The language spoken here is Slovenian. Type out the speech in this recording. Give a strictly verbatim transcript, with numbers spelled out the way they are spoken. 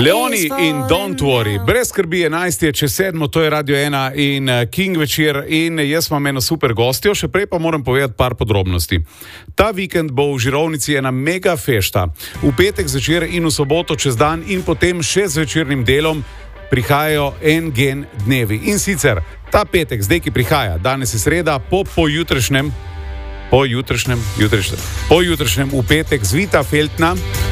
Leoni in Don't Worry, brez skrbi, enajst je čez sedmo, to je Radio ena in King večer in jaz imam eno super gostjo, še prej pa moram povedati par podrobnosti. Ta vikend bo v Žirovnici ena mega fešta. V petek zvečer in v soboto čez dan in potem še z večernim delom prihajajo en gen dnevi. In sicer ta petek, zdaj ki prihaja, danes je sreda, po pojutrišnjem, po jutrišnjem, jutrišnjem, po jutrišnjem v petek Zvita Feltna,